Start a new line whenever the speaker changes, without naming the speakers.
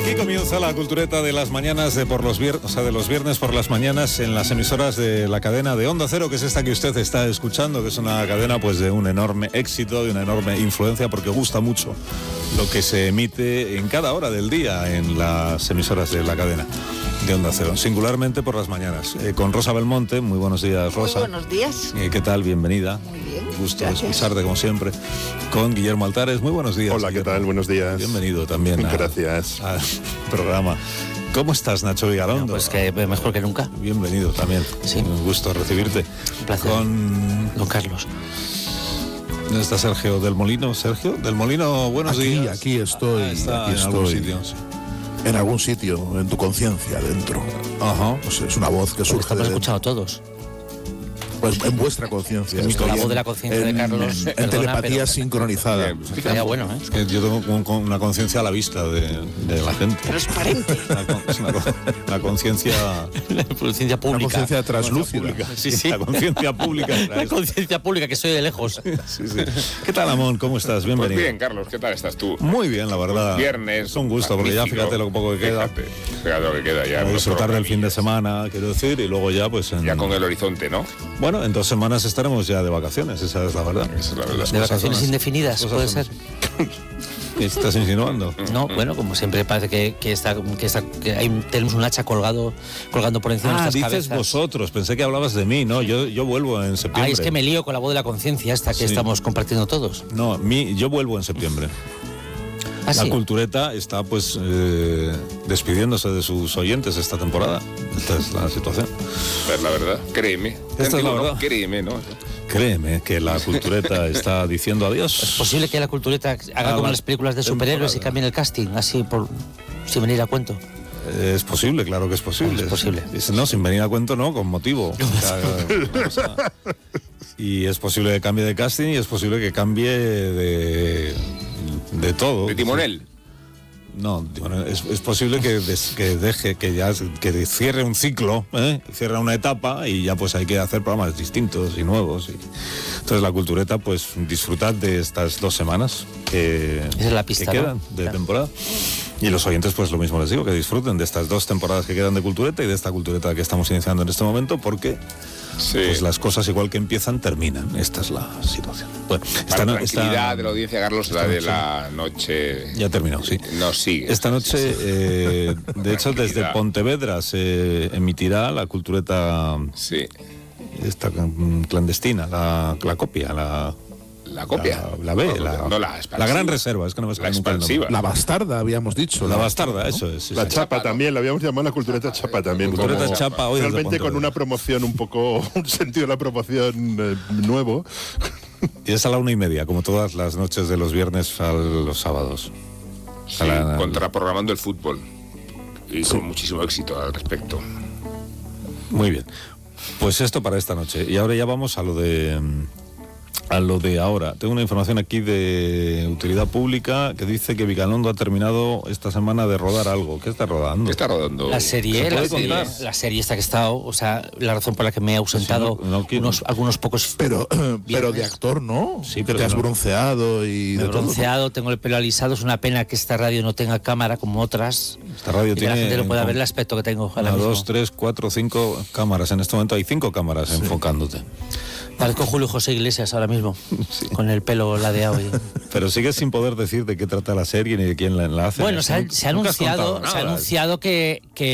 Aquí comienza la cultureta de las mañanas de los viernes por las mañanas en las emisoras de la cadena de Onda Cero, que es esta que usted está escuchando, que es una cadena pues de un enorme éxito, de una enorme influencia, porque gusta mucho lo que se emite en cada hora del día en las emisoras de la cadena de Onda Cero, singularmente por las mañanas. Con Rosa Belmonte, muy buenos días, Rosa.
Muy buenos días.
¿Qué tal? Bienvenida.
Muy bien.
Gusto de escucharte como siempre. Con Guillermo Altares, muy buenos días.
Hola,
Guillermo.
¿qué tal? Buenos días.
Bienvenido también.
Gracias.
Al programa. ¿Cómo estás, Nacho Vigalondo?
Pues que mejor que nunca.
Bienvenido también.
Sí.
Un gusto recibirte.
Un placer.
Con
Carlos.
¿Dónde está Sergio del Molino? Sergio del Molino, buenos días.
Aquí estoy.
Está
aquí
en algún
estoy.
sitio, sí.
En algún sitio, en tu conciencia, dentro.
Ajá.
No sé, es una voz que surge
Estamos
de
escuchando todos.
pues en vuestra conciencia.
La
Estoy
voz de la conciencia de Carlos.
En
Perdona,
telepatía
pero-
sincronizada.
Estaría bueno, ¿eh?
Es que yo tengo una conciencia a la vista de la gente.
Transparente.
La conciencia...
La conciencia
Una
pública.
conciencia translúcida.
pública.
Sí, sí.
La conciencia pública.
La conciencia pública, que soy de lejos.
Sí, sí. ¿Qué tal, Amón? ¿Cómo estás?
Pues
Bienvenido.
bien, Carlos, ¿qué tal estás tú?
Muy bien, la verdad.
Viernes.
Es un gusto, porque ya
magnífico.
fíjate lo poco que queda.
Fíjate lo que queda ya.
Vamos a
unos
disfrutar del fin de
programillas.
semana, quiero decir, y luego ya pues
Ya con el horizonte, ¿no?
Bueno, en 2 semanas estaremos ya de vacaciones, esa es la verdad.
Esa es la verdad.
De vacaciones indefinidas,
las
puede
cosas
ser.
¿Qué estás insinuando?
No, bueno, como siempre parece que tenemos un hacha colgando por encima de
Ah,
nuestras
dices
cabezas.
vosotros, pensé que hablabas de mí, ¿no? Yo vuelvo en septiembre.
Es que me lío con la voz de la conciencia esta que
Sí.
estamos compartiendo todos.
No, yo vuelvo en septiembre.
Ah,
La
sí.
cultureta está pues despidiéndose de sus oyentes esta temporada. Esta es la situación.
Es la verdad. Créeme.
Esta es la verdad.
Créeme, ¿no?
Créeme que la cultureta está diciendo adiós.
¿Es posible que la cultureta haga como
la
en las películas de superhéroes y
temporada.
cambien el casting, así sin venir a cuento?
Es posible, claro que es posible.
Es posible.
No, sin venir a cuento, no, con motivo. O sea, y es posible que cambie de casting y es posible que cambie de todo.
De timonel.
No, bueno, es posible que deje, que cierre un ciclo, cierre una etapa y ya pues hay que hacer programas distintos y nuevos. Entonces la cultureta, pues disfrutad de estas 2 semanas que
Esa es la pista,
que
¿no?
quedan de
Claro.
temporada. Y los oyentes, pues lo mismo les digo, que disfruten de estas 2 temporadas que quedan de cultureta y de esta cultureta que estamos iniciando en este momento, porque
Sí.
pues las cosas igual que empiezan, terminan. Esta es la situación. Bueno,
Para la tranquilidad de la audiencia, Carlos, la de la noche.
ya ha terminado, sí.
No sigue.
Esta noche, de hecho, desde
Tranquilidad.
Pontevedra se emitirá la cultureta
Sí.
esta clandestina, la copia,
La copia.
la B,
No, la expansiva.
gran reserva, es que no me
La
sale nunca el nombre.
expansiva.
La bastarda, habíamos dicho.
La bastarda, eso es. sí,
La
sí.
chapa también, la habíamos llamado la cultureta chapa también.
Cultureta
como-
chapa, hoy desde
realmente con
Pontevedra.
una promoción un poco, un sentido de la promoción nuevo.
Y es a la 1:30, como todas las noches de los viernes a los sábados.
Sí,
la-
contraprogramando el fútbol. Y con muchísimo éxito al respecto.
Muy bien. Pues esto para esta noche. Y ahora ya vamos a lo de ahora. Tengo una información aquí de utilidad pública que dice que Vigalondo ha terminado esta semana de rodar algo. ¿Qué está rodando?
¿Qué está rodando?
La serie,
¿Se puede contar?
la serie esta que he estado, o sea, la razón por la que me he ausentado
Sí, no quiero.
algunos pocos.
Pero de
viernes.
actor, ¿no?
Sí, pero
te has
no.
bronceado y
Me he
de todo, ¿no?
bronceado, tengo el pelo alisado. Es una pena que esta radio no tenga cámara como otras.
Esta radio
Y que
tiene
la gente lo pueda ver el aspecto que tengo ahora
1,
mismo.
2, 3, 4, 5 cámaras. En este momento hay 5 cámaras enfocándote.
Parezco Julio José Iglesias ahora mismo, con el pelo ladeado.
Pero sigues sin poder decir de qué trata la serie ni de quién la hace.
Bueno, se ha
Nunca has
anunciado,
contado
se ha
nada.
anunciado que